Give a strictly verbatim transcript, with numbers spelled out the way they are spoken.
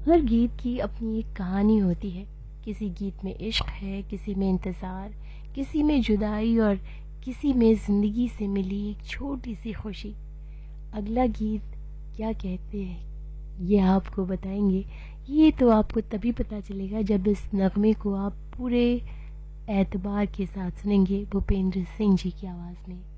हर गीत की अपनी एक कहानी होती है। किसी गीत में इश्क है, किसी में इंतज़ार, किसी में जुदाई और किसी में ज़िंदगी से मिली एक छोटी सी खुशी। अगला गीत क्या कहते हैं ये आपको बताएंगे। ये तो आपको तभी पता चलेगा जब इस नगमे को आप पूरे एतबार के साथ सुनेंगे भूपेंद्र सिंह जी की आवाज़ में।